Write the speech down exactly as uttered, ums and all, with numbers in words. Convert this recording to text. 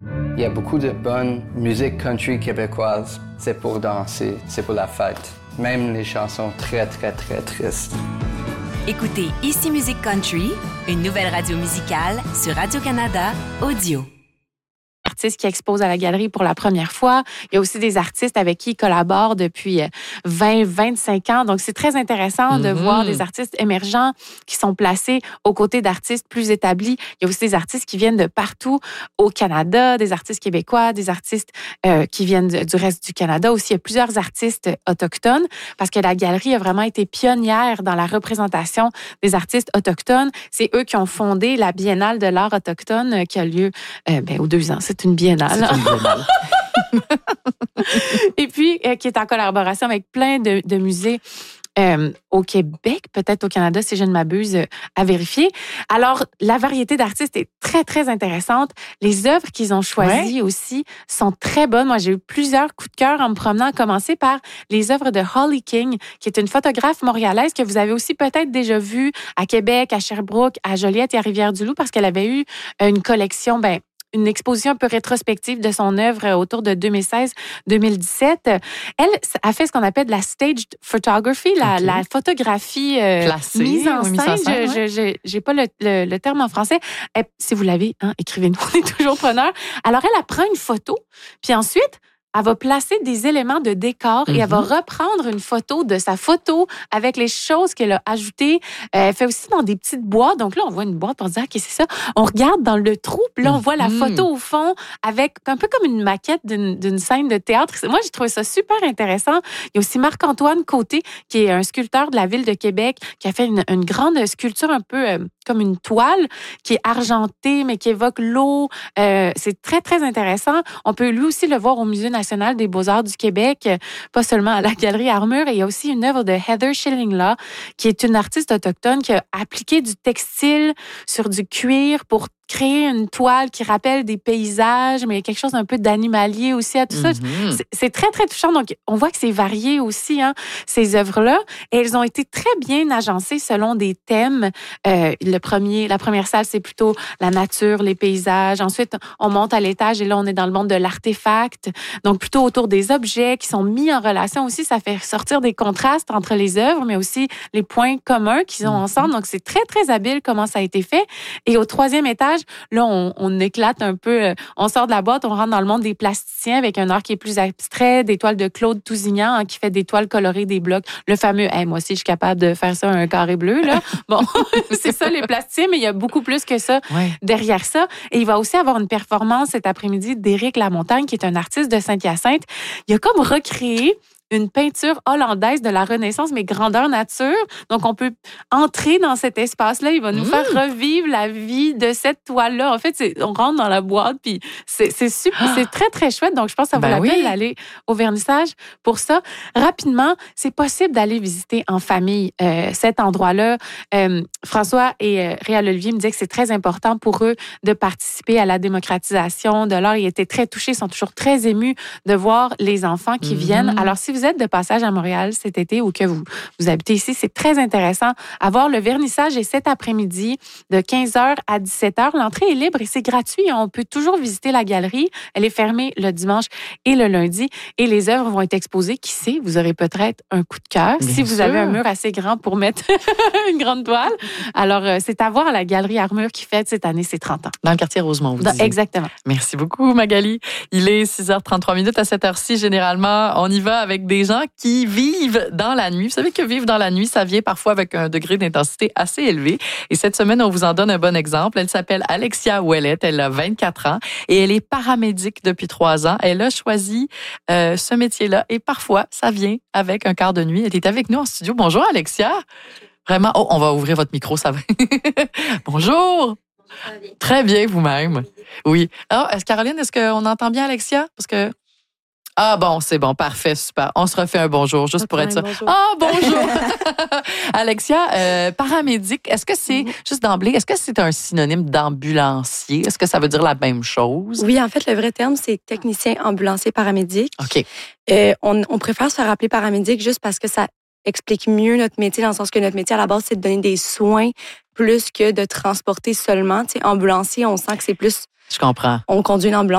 Il y a beaucoup de bonne musique country québécoise. C'est pour danser, c'est pour la fête. Même les chansons très, très, très tristes. Écoutez Ici Musique Country, une nouvelle radio musicale sur Radio-Canada Audio. Artistes qui exposent à la galerie pour la première fois. Il y a aussi des artistes avec qui ils collaborent depuis vingt, vingt-cinq ans. Donc, c'est très intéressant mm-hmm. de voir des artistes émergents qui sont placés aux côtés d'artistes plus établis. Il y a aussi des artistes qui viennent de partout au Canada, des artistes québécois, des artistes euh, qui viennent du reste du Canada. Aussi, il y a plusieurs artistes autochtones parce que la galerie a vraiment été pionnière dans la représentation des artistes autochtones. C'est eux qui ont fondé la Biennale de l'art autochtone qui a lieu euh, ben, aux deux ans. C'est une biennale. C'est une biennale. Et puis, euh, qui est en collaboration avec plein de, de musées euh, au Québec, peut-être au Canada, si je ne m'abuse, euh, à vérifier. Alors, la variété d'artistes est très, très intéressante. Les œuvres qu'ils ont choisies ouais. aussi sont très bonnes. Moi, j'ai eu plusieurs coups de cœur en me promenant, à commencer par les œuvres de Holly King, qui est une photographe montréalaise que vous avez aussi peut-être déjà vue à Québec, à Sherbrooke, à Joliette et à Rivière-du-Loup, parce qu'elle avait eu une collection, ben, une exposition un peu rétrospective de son œuvre autour de deux mille seize deux mille dix-sept. Elle a fait ce qu'on appelle de la staged photography, la, okay. la photographie euh, Placée, mise en scène. Mise en scène je, ouais. je, je, j'ai pas le, le, le terme en français. Elle, si vous l'avez, hein, écrivez-nous, on est toujours preneurs. Alors, elle, elle prend une photo, puis ensuite, elle va placer des éléments de décor mm-hmm. et elle va reprendre une photo de sa photo avec les choses qu'elle a ajoutées. Euh, elle fait aussi dans des petites boîtes. Donc là, on voit une boîte, on se dit, ah, qu'est-ce que c'est ça? On regarde dans le trou, puis là, on voit la photo au fond avec un peu comme une maquette d'une, d'une scène de théâtre. Moi, j'ai trouvé ça super intéressant. Il y a aussi Marc-Antoine Côté, qui est un sculpteur de la ville de Québec, qui a fait une, une grande sculpture un peu euh, comme une toile, qui est argentée, mais qui évoque l'eau. Euh, c'est très, très intéressant. On peut lui aussi le voir au Musée national des beaux-arts du Québec, pas seulement à la Galerie Armure. Et il y a aussi une œuvre de Heather Schillinglaw, qui est une artiste autochtone qui a appliqué du textile sur du cuir pour créer une toile qui rappelle des paysages, mais il y a quelque chose un peu d'animalier aussi à tout ça. Mm-hmm. C'est, c'est très, très touchant. Donc, on voit que c'est varié aussi, hein, ces œuvres-là. Et elles ont été très bien agencées selon des thèmes. Euh, le premier, la première salle, c'est plutôt la nature, les paysages. Ensuite, on monte à l'étage et là, on est dans le monde de l'artefact. Donc, plutôt autour des objets qui sont mis en relation aussi. Ça fait sortir des contrastes entre les œuvres, mais aussi les points communs qu'ils ont mm-hmm. ensemble. Donc, c'est très, très habile comment ça a été fait. Et au troisième étage, là, on, on éclate un peu, on sort de la boîte, on rentre dans le monde des plasticiens avec un art qui est plus abstrait, des toiles de Claude Tousignan, hein, qui fait des toiles colorées, des blocs. Le fameux, hey, moi aussi, je suis capable de faire ça, un carré bleu, là. Bon, c'est ça, les plasticiens, mais il y a beaucoup plus que ça ouais. derrière ça. Et il va aussi avoir une performance cet après-midi d'Éric Lamontagne, qui est un artiste de Saint-Hyacinthe. Il a comme recréé une peinture hollandaise de la Renaissance, mais grandeur nature. Donc, on peut entrer dans cet espace-là. Il va nous mmh. faire revivre la vie de cette toile-là. En fait, c'est, on rentre dans la boîte, puis c'est, c'est, super, ah. c'est très, très chouette. Donc, je pense que ça vaut ben la oui. peine d'aller au vernissage pour ça. Rapidement, c'est possible d'aller visiter en famille euh, cet endroit-là. Euh, François et euh, Réal Olivier me disaient que c'est très important pour eux de participer à la démocratisation de l'art. Ils étaient très touchés, ils sont toujours très émus de voir les enfants qui mmh. viennent. Alors, si vous êtes de passage à Montréal cet été ou que vous, vous habitez ici, c'est très intéressant à voir. Le vernissage est cet après-midi de quinze heures à dix-sept heures. L'entrée est libre et c'est gratuit. On peut toujours visiter la galerie. Elle est fermée le dimanche et le lundi et les œuvres vont être exposées. Qui sait, vous aurez peut-être un coup de cœur Bien si vous sûr. avez un mur assez grand pour mettre une grande toile. Alors, c'est à voir à la Galerie Armure qui fête cette année ses trente ans. Dans le quartier Rosemont, vous disiez. Exactement. Merci beaucoup, Magali. Il est six heures trente-trois minutes. À cette heure-ci, généralement, on y va avec des gens qui vivent dans la nuit. Vous savez que vivre dans la nuit, ça vient parfois avec un degré d'intensité assez élevé. Et cette semaine, on vous en donne un bon exemple. Elle s'appelle Alexia Ouellette. Elle a vingt-quatre ans et elle est paramédic depuis trois ans. Elle a choisi euh, ce métier-là et parfois, ça vient avec un quart de nuit. Elle est avec nous en studio. Bonjour, Alexia. Vraiment. Oh, on va ouvrir votre micro, ça va. Bonjour. Bien. Très bien, vous-même. Oui. Alors, est-ce, Caroline, est-ce qu'on entend bien Alexia? Parce que Ah bon, c'est bon, parfait, super. On se refait un bonjour, juste pour être ça. Ah, bonjour! Alexia, euh, paramédic, est-ce que c'est, mm-hmm. juste d'emblée, est-ce que c'est un synonyme d'ambulancier? Est-ce que ça veut dire la même chose? Oui, en fait, le vrai terme, c'est technicien ambulancier paramédic. OK. Euh, on, on préfère se faire appeler paramédic juste parce que ça explique mieux notre métier, dans le sens que notre métier, à la base, c'est de donner des soins plus que de transporter seulement. Tu sais, ambulancier, on sent que c'est plus... Je comprends. On conduit une ambulance.